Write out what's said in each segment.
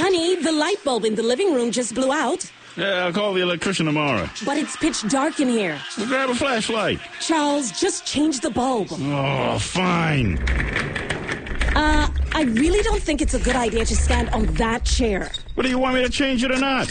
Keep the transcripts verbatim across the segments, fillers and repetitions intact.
Honey, the light bulb in the living room just blew out. Yeah, I'll call the electrician tomorrow. But it's pitch dark in here. We'll grab a flashlight. Charles, just change the bulb. Oh, fine. Uh, I really don't think it's a good idea to stand on that chair. What, do you want me to change it or not?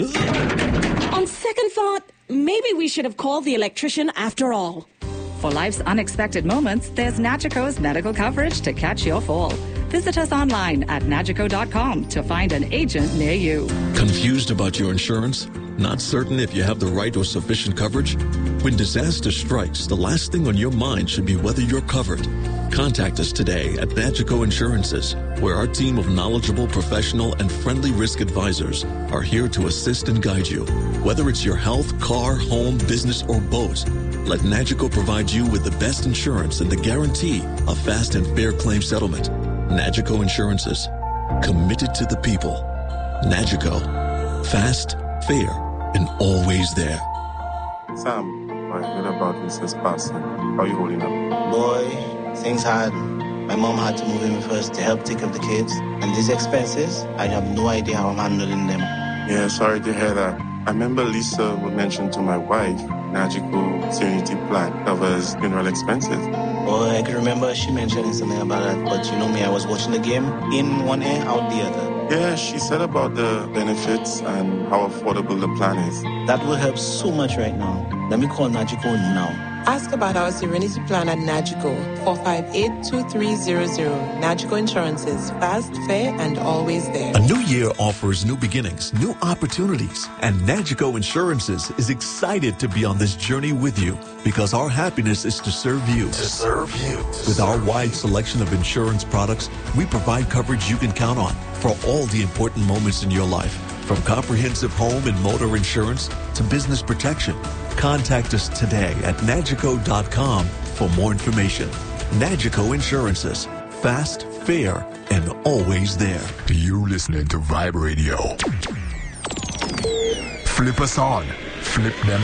On second thought, maybe we should have called the electrician after all. For life's unexpected moments, there's Nagico's medical coverage to catch your fall. Visit us online at nagico dot com to find an agent near you. Confused about your insurance? Not certain if you have the right or sufficient coverage? When disaster strikes, the last thing on your mind should be whether you're covered. Contact us today at Nagico Insurances, where our team of knowledgeable, professional, and friendly risk advisors are here to assist and guide you. Whether it's your health, car, home, business, or boat, let Nagico provide you with the best insurance and the guarantee of fast and fair claim settlement. Nagico Insurances, committed to the people. Nagico, fast, fair, and always there. Sam, I heard about Missus passing. How are you holding up? Boy, things hard. My mom had to move in first to help take care of the kids. And these expenses, I have no idea how I'm handling them. Yeah, sorry to hear that. I remember Lisa would mention to my wife, Nagico Serenity Plan covers funeral expenses. Oh, I can remember she mentioning something about that, but you know me, I was watching the game in one ear, out the other. Yeah, she said about the benefits and how affordable the plan is. That will help so much right now. Let me call Nagico now. Ask about our Serenity Plan at Nagico, four five eight, two three zero zero. Nagico Insurances, fast, fair, and always there. A new year offers new beginnings, new opportunities, and Nagico Insurances is excited to be on this journey with you because our happiness is to serve you. To serve you. To with our serve wide selection of insurance products, we provide coverage you can count on for all the important moments in your life. From comprehensive home and motor insurance to business protection. Contact us today at nagico dot com for more information. Nagico Insurances. Fast, fair, and always there. You listening to Vibe Radio. Flip us on. Flip them